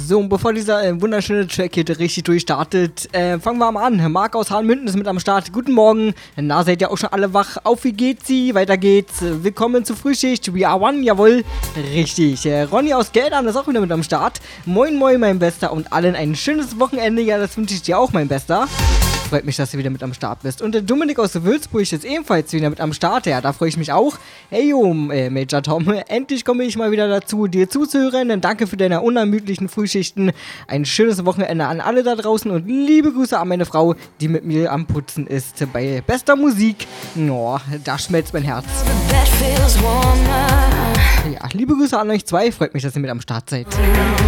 So, und bevor dieser wunderschöne Track hier richtig durchstartet, fangen wir mal an. Marc aus Hahnmünden ist mit am Start. Guten Morgen. Na, seid ihr auch schon alle wach? Auf, wie geht's sie? Weiter geht's. Willkommen zur Frühschicht. We are one, jawohl. Richtig. Ronny aus Geldern ist auch wieder mit am Start. Moin, moin, mein Bester. Und allen ein schönes Wochenende. Ja, das wünsche ich dir auch, mein Bester. Freut mich, dass du wieder mit am Start bist. Und der Dominik aus Würzburg ist ebenfalls wieder mit am Start. Ja, da freue ich mich auch. Hey, yo, Major Tom, endlich komme ich mal wieder dazu, dir zuzuhören. Danke für deine unermüdlichen Frühschichten. Ein schönes Wochenende an alle da draußen und liebe Grüße an meine Frau, die mit mir am Putzen ist. Bei bester Musik. Oh, da schmelzt mein Herz. Ja, liebe Grüße an euch zwei. Freut mich, dass ihr mit am Start seid.